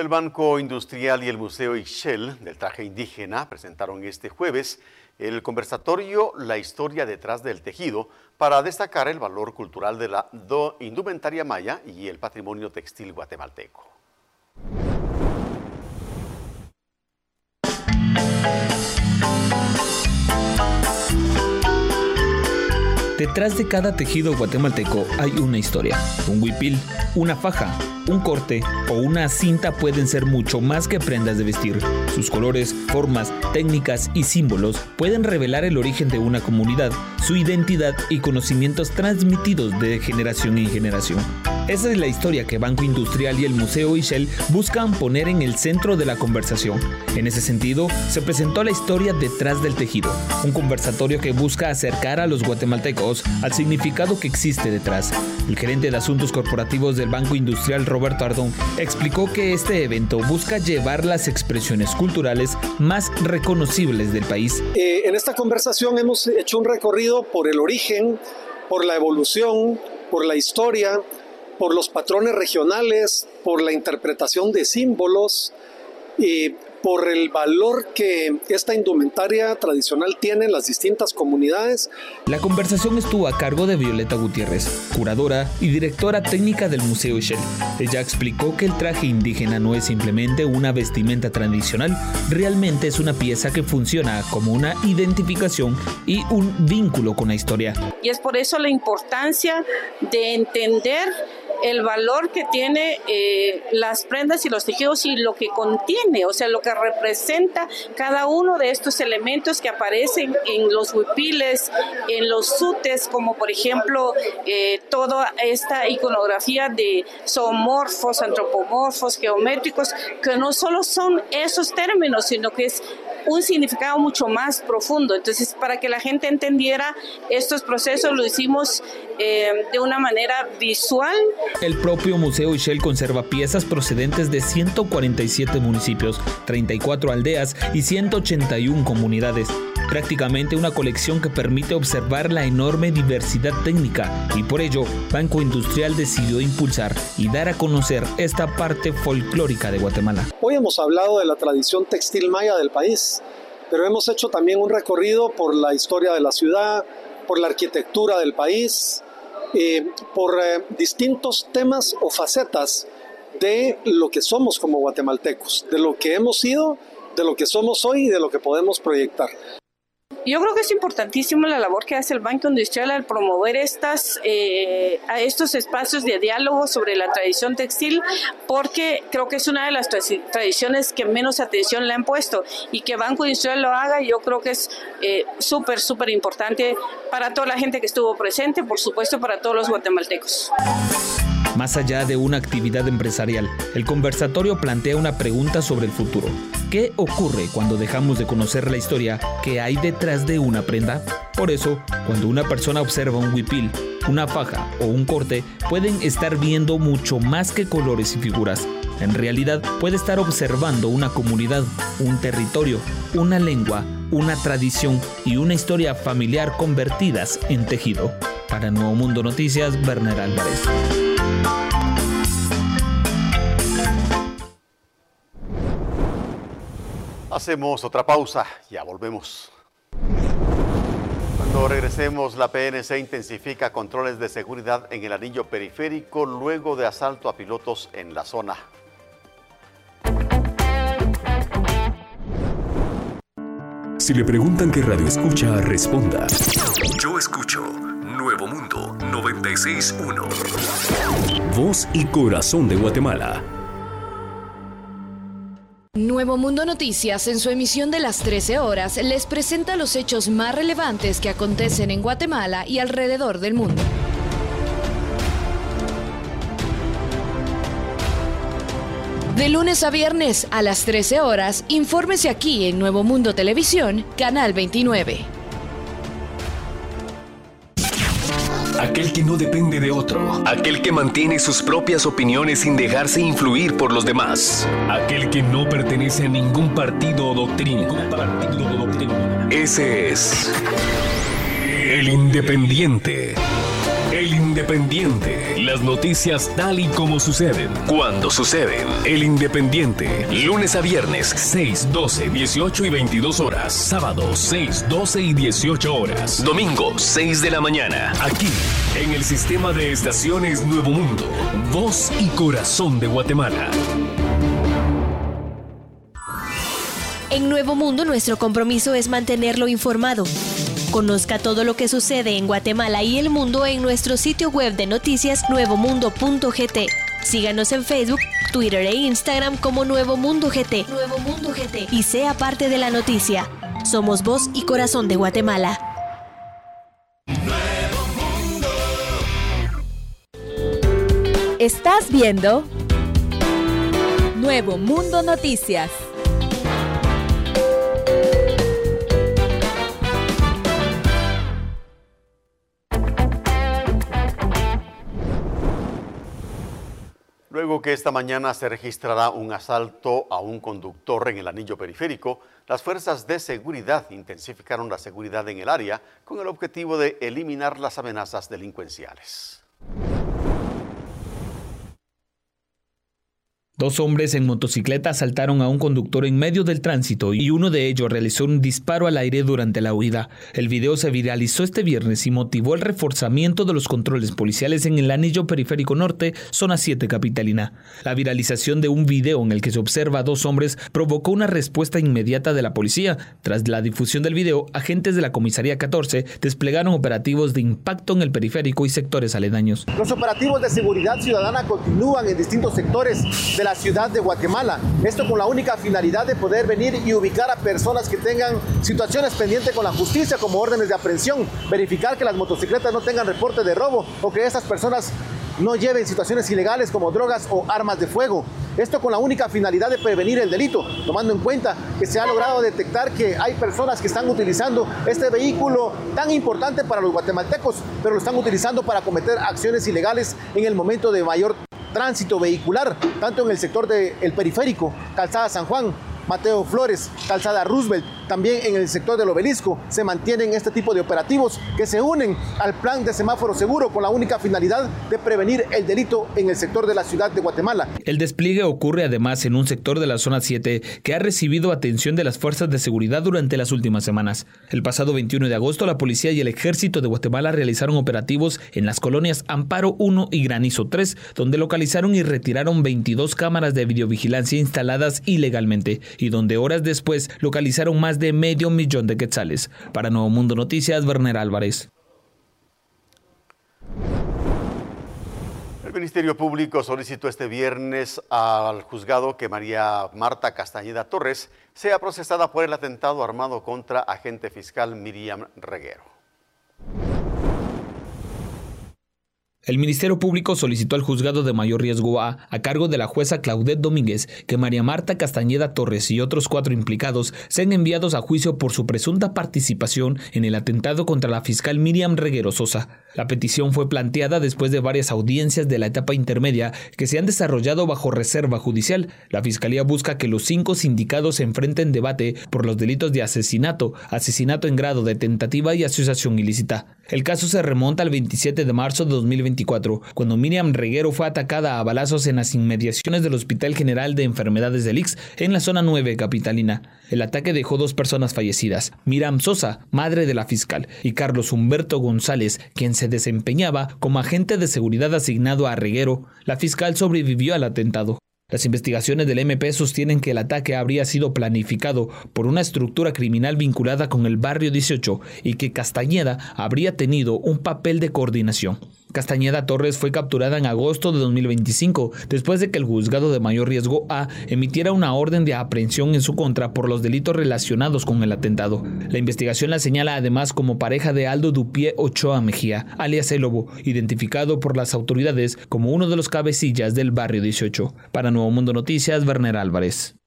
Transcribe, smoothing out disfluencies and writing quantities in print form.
El Banco Industrial y el Museo Ixchel del traje indígena presentaron este jueves el conversatorio La historia detrás del tejido para destacar el valor cultural de la indumentaria maya y el patrimonio textil guatemalteco. Detrás de cada tejido guatemalteco hay una historia. Un huipil, una faja, un corte o una cinta pueden ser mucho más que prendas de vestir. Sus colores, formas, técnicas y símbolos pueden revelar el origen de una comunidad, su identidad y conocimientos transmitidos de generación en generación. Esa es la historia que Banco Industrial y el Museo Ixchel buscan poner en el centro de la conversación. En ese sentido, se presentó la historia detrás del tejido, un conversatorio que busca acercar a los guatemaltecos al significado que existe detrás. El gerente de Asuntos Corporativos del Banco Industrial, Roberto Ardón, explicó que este evento busca llevar las expresiones culturales más reconocibles del país. En esta conversación hemos hecho un recorrido por el origen, por la evolución, por la historia, por los patrones regionales, por la interpretación de símbolos y por el valor que esta indumentaria tradicional tiene en las distintas comunidades. La conversación estuvo a cargo de Violeta Gutiérrez, curadora y directora técnica del Museo Ixchel. Ella explicó que el traje indígena no es simplemente una vestimenta tradicional, realmente es una pieza que funciona como una identificación y un vínculo con la historia. Y es por eso la importancia de entender el valor que tiene las prendas y los tejidos y lo que contiene, o sea, lo que representa cada uno de estos elementos que aparecen en los huipiles, en los sutes, como por ejemplo toda esta iconografía de zoomorfos, antropomorfos, geométricos, que no solo son esos términos, sino que es un significado mucho más profundo. Entonces, para que la gente entendiera estos procesos, lo hicimos de una manera visual. El propio Museo Ixchel conserva piezas procedentes de 147 municipios, 34 aldeas y 181 comunidades. Prácticamente una colección que permite observar la enorme diversidad técnica y por ello Banco Industrial decidió impulsar y dar a conocer esta parte folclórica de Guatemala. Hoy hemos hablado de la tradición textil maya del país, pero hemos hecho también un recorrido por la historia de la ciudad, por la arquitectura del país, por distintos temas o facetas de lo que somos como guatemaltecos, de lo que hemos sido, de lo que somos hoy y de lo que podemos proyectar. Yo creo que es importantísimo la labor que hace el Banco Industrial al promover estos espacios de diálogo sobre la tradición textil, porque creo que es una de las tradiciones que menos atención le han puesto, y que Banco Industrial lo haga, yo creo que es súper importante para toda la gente que estuvo presente, por supuesto para todos los guatemaltecos. Más allá de una actividad empresarial, el conversatorio plantea una pregunta sobre el futuro. ¿Qué ocurre cuando dejamos de conocer la historia que hay detrás de una prenda? Por eso, cuando una persona observa un huipil, una faja o un corte, pueden estar viendo mucho más que colores y figuras. En realidad, puede estar observando una comunidad, un territorio, una lengua, una tradición y una historia familiar convertidas en tejido. Para Nuevo Mundo Noticias, Werner Álvarez. Hacemos otra pausa, ya volvemos. Cuando regresemos, la PNC intensifica controles de seguridad en el anillo periférico luego de asalto a pilotos en la zona. Si le preguntan qué radio escucha, responda: yo escucho Nuevo Mundo 96.1. Voz y corazón de Guatemala. Nuevo Mundo Noticias, en su emisión de las 13 horas, les presenta los hechos más relevantes que acontecen en Guatemala y alrededor del mundo. De lunes a viernes a las 13 horas, infórmese aquí en Nuevo Mundo Televisión, Canal 29. Aquel que no depende de otro. Aquel que mantiene sus propias opiniones sin dejarse influir por los demás. Aquel que no pertenece a ningún partido o doctrina. Ese es el Independiente. El Independiente. Independiente. Las noticias tal y como suceden, cuando suceden. El Independiente. Lunes a viernes, 6, 12, 18 y 22 horas. Sábado, 6, 12 y 18 horas. Domingo, 6 de la mañana. Aquí, en el sistema de estaciones Nuevo Mundo. Voz y corazón de Guatemala. En Nuevo Mundo, nuestro compromiso es mantenerlo informado. Conozca todo lo que sucede en Guatemala y el mundo en nuestro sitio web de noticias nuevomundo.gt. Síganos en Facebook, Twitter e Instagram como Nuevo Mundo GT. Nuevo Mundo GT. Y sea parte de la noticia. Somos voz y corazón de Guatemala. Estás viendo Nuevo Mundo Noticias. Luego que esta mañana se registrará un asalto a un conductor en el anillo periférico, las fuerzas de seguridad intensificaron la seguridad en el área con el objetivo de eliminar las amenazas delincuenciales. 2 hombres en motocicleta asaltaron a un conductor en medio del tránsito y uno de ellos realizó un disparo al aire durante la huida. El video se viralizó este viernes y motivó el reforzamiento de los controles policiales en el anillo periférico norte, zona 7 capitalina. La viralización de un video en el que se observa a 2 hombres provocó una respuesta inmediata de la policía. Tras la difusión del video, agentes de la comisaría 14 desplegaron operativos de impacto en el periférico y sectores aledaños. Los operativos de seguridad ciudadana continúan en distintos sectores de la ciudad de Guatemala. Esto con la única finalidad de poder venir y ubicar a personas que tengan situaciones pendientes con la justicia, como órdenes de aprehensión, verificar que las motocicletas no tengan reporte de robo o que esas personas no lleven situaciones ilegales como drogas o armas de fuego. Esto con la única finalidad de prevenir el delito, tomando en cuenta que se ha logrado detectar que hay personas que están utilizando este vehículo tan importante para los guatemaltecos, pero lo están utilizando para cometer acciones ilegales en el momento de mayor tránsito vehicular, tanto en el sector del periférico, Calzada San Juan, Mateo Flores, Calzada Roosevelt, también en el sector del Obelisco se mantienen este tipo de operativos que se unen al plan de semáforo seguro con la única finalidad de prevenir el delito en el sector de la ciudad de Guatemala. El despliegue ocurre además en un sector de la zona 7 que ha recibido atención de las fuerzas de seguridad durante las últimas semanas. El pasado 21 de agosto, la policía y el ejército de Guatemala realizaron operativos en las colonias Amparo 1 y Granizo 3, donde localizaron y retiraron 22 cámaras de videovigilancia instaladas ilegalmente y donde horas después localizaron más de $500,000 de quetzales. Para Nuevo Mundo Noticias, Werner Álvarez. El Ministerio Público solicitó este viernes al juzgado que María Marta Castañeda Torres sea procesada por el atentado armado contra agente fiscal Miriam Reguero. El Ministerio Público solicitó al Juzgado de Mayor Riesgo A cargo de la jueza Claudette Domínguez, que María Marta Castañeda Torres y otros 4 implicados sean enviados a juicio por su presunta participación en el atentado contra la fiscal Miriam Reguero Sosa. La petición fue planteada después de varias audiencias de la etapa intermedia que se han desarrollado bajo reserva judicial. La Fiscalía busca que los 5 sindicados se enfrenten debate por los delitos de asesinato, asesinato en grado de tentativa y asociación ilícita. El caso se remonta al 27 de marzo de 2024, cuando Miriam Reguero fue atacada a balazos en las inmediaciones del Hospital General de Enfermedades del IX en la zona 9 capitalina. El ataque dejó 2 personas fallecidas, Miriam Sosa, madre de la fiscal, y Carlos Humberto González, quien se desempeñaba como agente de seguridad asignado a Reguero. La fiscal sobrevivió al atentado. Las investigaciones del MP sostienen que el ataque habría sido planificado por una estructura criminal vinculada con el Barrio 18 y que Castañeda habría tenido un papel de coordinación. Castañeda Torres fue capturada en agosto de 2025, después de que el Juzgado de Mayor Riesgo A emitiera una orden de aprehensión en su contra por los delitos relacionados con el atentado. La investigación la señala además como pareja de Aldo Dupié Ochoa Mejía, alias El Lobo, identificado por las autoridades como uno de los cabecillas del Barrio 18. Para Nuevo Mundo Noticias, Werner Álvarez.